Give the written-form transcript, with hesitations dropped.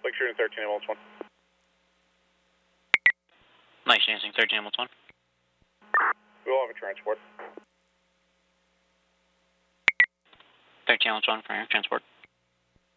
Like shooting 13 ambulance 1. Nice dancing, 13 ambulance 1. We will have a transport. 13 ambulance 1 for your transport.